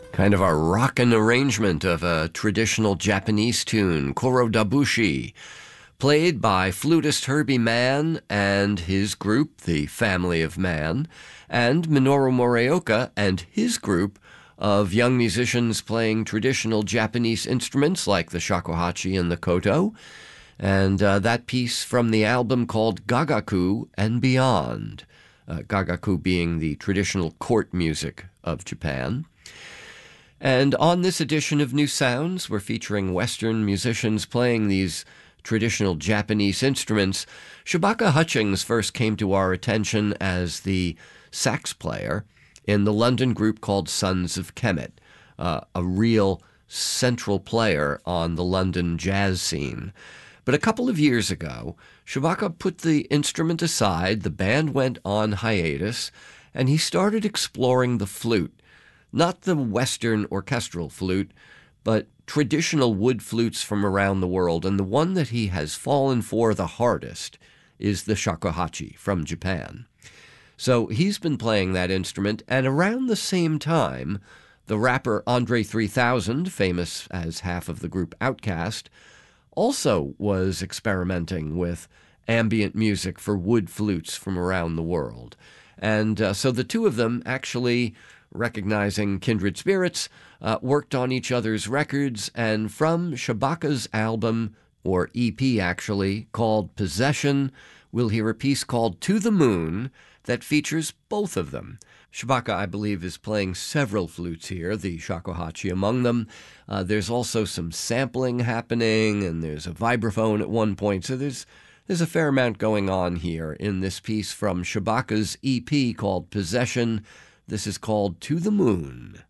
Kind of a rockin' arrangement of a traditional Japanese tune, Koro Dabushi, played by flutist Herbie Mann and his group, the Family of Man, and Minoru Morioka and his group of young musicians playing traditional Japanese instruments like the shakuhachi and the koto, and that piece from the album called Gagaku and Beyond, Gagaku being the traditional court music of Japan. And on this edition of New Sounds, we're featuring Western musicians playing these traditional Japanese instruments. Shabaka Hutchings first came to our attention as the sax player in the London group called Sons of Kemet, a real central player on the London jazz scene. But a couple of years ago, Shabaka put the instrument aside, the band went on hiatus, and he started exploring the flute. Not the Western orchestral flute, but traditional wood flutes from around the world. And the one that he has fallen for the hardest is the shakuhachi from Japan. So he's been playing that instrument, and around the same time, the rapper Andre 3000, famous as half of the group Outkast, also was experimenting with ambient music for wood flutes from around the world. And so the two of them actually, recognizing kindred spirits, worked on each other's records, and from Shabaka's album, or EP actually, called Possession, we'll hear a piece called To the Moon that features both of them. Shabaka, I believe, is playing several flutes here, the shakuhachi among them. There's also some sampling happening, and there's a vibraphone at one point, so there's a fair amount going on here in this piece from Shabaka's EP called Possession. This is called To the Moon.